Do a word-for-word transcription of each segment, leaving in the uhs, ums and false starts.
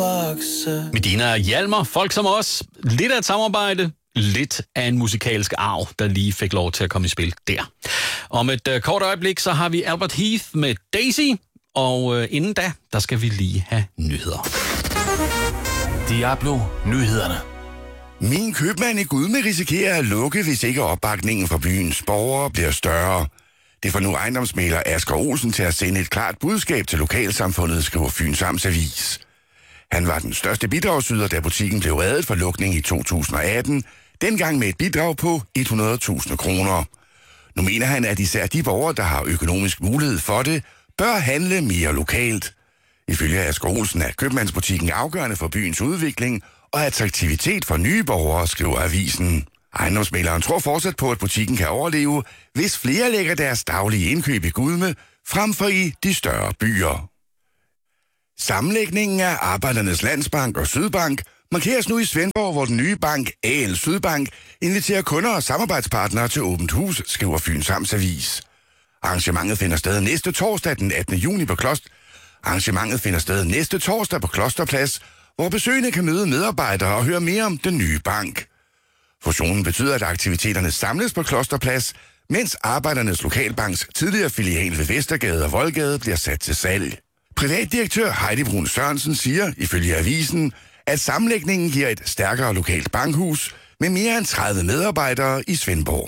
vokse. Medina Hjalmar, folk som os. Lidt af et samarbejde, lidt af en musikalsk arv, der lige fik lov til at komme i spil der. Om et uh, kort øjeblik, så har vi Albert Heath med Daisy, og uh, inden da, der skal vi lige have nyheder. Diablo Nyhederne. Min købmand i Gudme risikerer at lukke, hvis ikke opbakningen fra byens borgere bliver større. Det får nu ejendomsmægler Asger Olsen til at sende et klart budskab til lokalsamfundet, skriver Fyns Amts Avis. Han var den største bidragsyder, da butikken blev reddet for lukning i to tusind og atten, dengang med et bidrag på hundrede tusind kroner. Nu mener han, at især de borgere, der har økonomisk mulighed for det, bør handle mere lokalt. Ifølge Asger Olsen er købmandsbutikken afgørende for byens udvikling og attraktivitet for nye borgere, skriver avisen. Ejendomsmægleren tror fortsat på, at butikken kan overleve, hvis flere lægger deres daglige indkøb i Gudme, frem for i de større byer. Sammenlægningen af Arbejdernes Landsbank og Sydbank markeres nu i Svendborg, hvor den nye bank, A L Sydbank, inviterer kunder og samarbejdspartnere til åbent hus, skriver Fyns Amts Avis. Arrangementet finder sted næste torsdag den attende juni på Kloster. Arrangementet finder sted næste torsdag på Klosterplads, hvor besøgende kan møde medarbejdere og høre mere om den nye bank. Fusionen betyder, at aktiviteterne samles på Klosterplads, mens Arbejdernes Lokalbanks tidligere filial ved Vestergade og Voldgade bliver sat til salg. Privatdirektør Heidi Brun Sørensen siger, ifølge avisen, at sammenlægningen giver et stærkere lokalt bankhus med mere end tredive medarbejdere i Svendborg.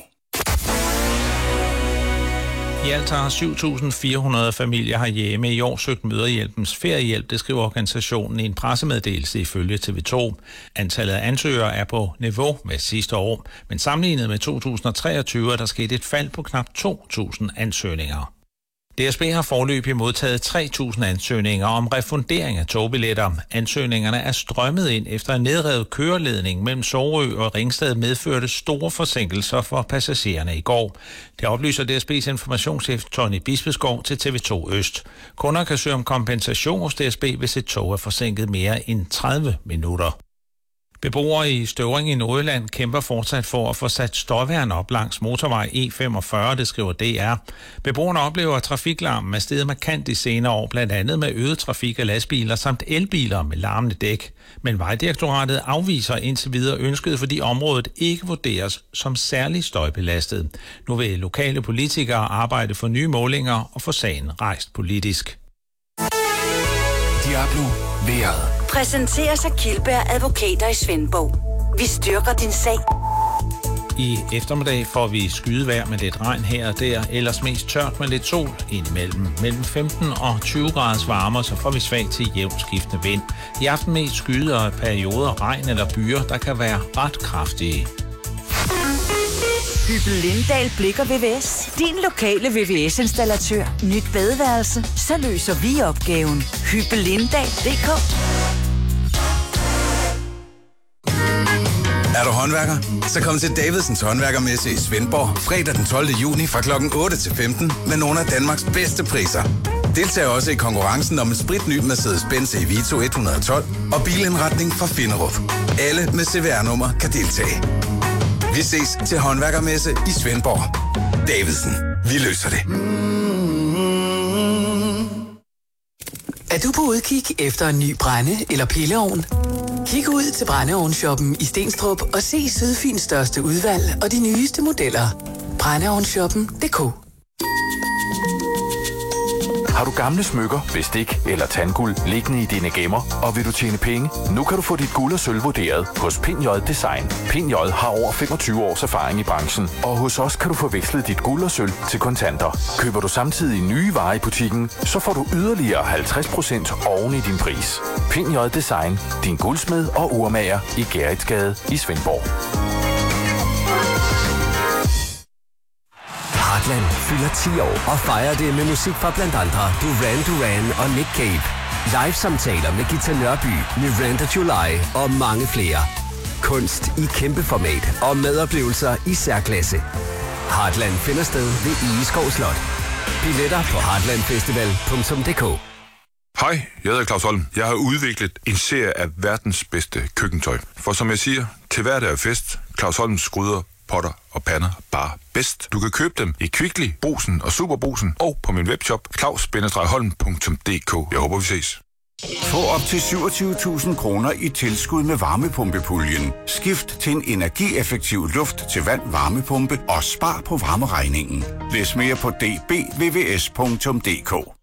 I alt har syv tusind fire hundrede familier herhjemme i år søgt Mødrehjælpens feriehjælp, det skriver organisationen i en pressemeddelelse ifølge T V to. Antallet af ansøgere er på niveau med sidste år, men sammenlignet med to tusind og treogtyve er der sket et fald på knap to tusind ansøgninger. D S B har foreløbig modtaget tre tusind ansøgninger om refundering af togbilletter. Ansøgningerne er strømmet ind efter en nedrevet køreledning mellem Sorø og Ringsted medførte store forsinkelser for passagererne i går. Det oplyser D S B's informationschef Tony Bispeskov til T V to Øst. Kunder kan søge om kompensation hos D S B, hvis et tog er forsinket mere end tredive minutter. Beboere i Støvring i Nordjylland kæmper fortsat for at få sat støjværn op langs motorvej E femogfyrre, det skriver D R. Beboerne oplever, at trafiklarmen er steget markant de senere år, blandt andet med øget trafik af lastbiler samt elbiler med larmende dæk. Men Vejdirektoratet afviser indtil videre ønsket, fordi området ikke vurderes som særlig støjbelastet. Nu vil lokale politikere arbejde for nye målinger og få sagen rejst politisk. Diablo Vejret. Præsenteres af Kildberg Advokater i Svendborg. Vi styrker din sag. I eftermiddag får vi skydevejr med lidt regn her og der, ellers mest tørt med lidt sol indimellem. Mellem femten og tyve graders varme, så får vi svag til jævnt skiftende vind. I aften mest skyde og perioder regn eller byer, der kan være ret kraftige. Hyppel Lindahl Blikker V V S. Din lokale V V S-installatør. Nyt badeværelse. Så løser vi opgaven. Hyppel Lindahl punktum d k. Er du håndværker? Så kom til Davidsens Håndværkermesse i Svendborg fredag den tolvte juni fra klokken otte til femten med nogle af Danmarks bedste priser. Deltag også i konkurrencen om en spritny Mercedes-Benz E Vito et hundrede og tolv og bilindretning fra Finderup. Alle med C V R-nummer kan deltage. Vi ses til håndværkermesse i Svendborg. Davidsen. Vi løser det. Er du på udkig efter en ny brænde- eller pilleovn? Kig ud til Brændeovnshoppen i Stenstrup og se Sydfyns største udvalg og de nyeste modeller. Brændeovnshoppen punktum d k. Har du gamle smykker, bestik eller tandguld liggende i dine gemmer, og vil du tjene penge? Nu kan du få dit guld og sølv vurderet hos Pind J Design. Pind J har over femogtyve års erfaring i branchen, og hos os kan du få vekslet dit guld og sølv til kontanter. Køber du samtidig nye varer i butikken, så får du yderligere halvtreds procent oven i din pris. Pind J Design, din guldsmed og urmager i Gerritsgade i Svendborg. Heartland fylder ti år og fejrer det med musik fra blandt andre Duran Duran og Nick Cave. Live-samtaler med Gita Nørby, Miranda July og mange flere. Kunst i kæmpe format og medoplevelser i særklasse. Heartland finder sted ved Egeskov Slot. Billetter på heartlandfestival punktum d k. Hej, jeg hedder Claus Holm. Jeg har udviklet en serie af verdens bedste køkkentøj. For som jeg siger, til hverdag er fest. Claus Holms gryder, potter og pander bare bedst. Du kan købe dem i Kvickly, Brugsen og Superbrugsen og på min webshop claus bindestreg holm punktum d k. Jeg håber, vi ses. Få op til syvogtyve tusind kroner i tilskud med varmepumpepuljen. Skift til en energieffektiv luft til vand varmepumpe og spar på varmeregningen. Læs mere på d b v v s punktum d k.